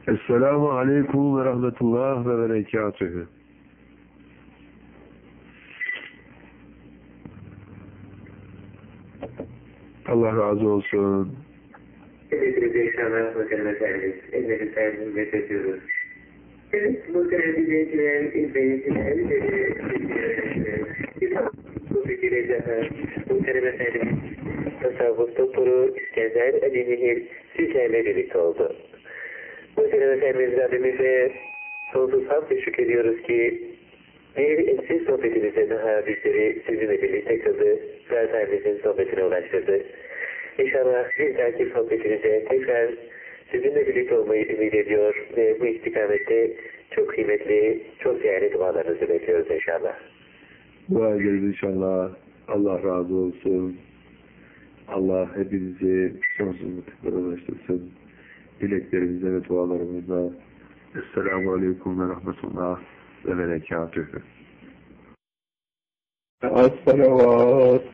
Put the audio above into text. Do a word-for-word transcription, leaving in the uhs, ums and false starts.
Esselamu Aleyküm ve Rahmetullah ve Berekatühü. Allah razı olsun. Hepinize inşallah bakalım efendim. Elleri tercih ediyoruz. Evet, bu sene dinleyiciler, izleyiciler, bu fikirle daha muhterem efendim, tasavvuf doktoru İskender Ali Nihil sizlerle birlikte oldu. Muhterem efendimiz Rabbimize sonsuz hamd ve şükrediyoruz ki bir eşsiz sohbetimize daha bizleri sizinle birlikte kıldı, zaten sohbetine ulaştırdı. İnşallah bir dahaki sohbetinize tekrar sizinle birlikte olmayı ümit ediyor ve bu istikamette çok kıymetli, çok değerli dualarınızı bekliyoruz inşallah. Dua ederiz inşallah. Allah razı olsun. Allah hepinizi sonsuz mutluluklara ulaştırsın. Dileklerimize ve dualarımıza. Esselamu Aleyküm ve Rahmetullah ve Berekatühü. As-salavat.